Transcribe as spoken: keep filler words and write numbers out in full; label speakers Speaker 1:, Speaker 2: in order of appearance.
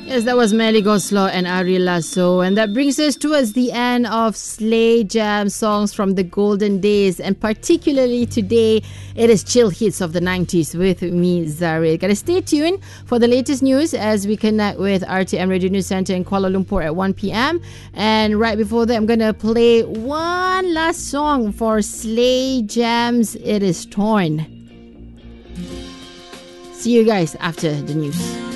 Speaker 1: Yes, that was Melly Goslow and Ari Lasso. And that brings us towards the end of Slay Jam songs from the golden days. And particularly today, it is chill hits of the nineties with me, Zari. Gotta stay tuned for the latest news as we connect with R T M Radio News Centre in Kuala Lumpur at one p.m. And right before that, I'm gonna play one last song for Slay Jam's It Is Torn. See you guys after the news.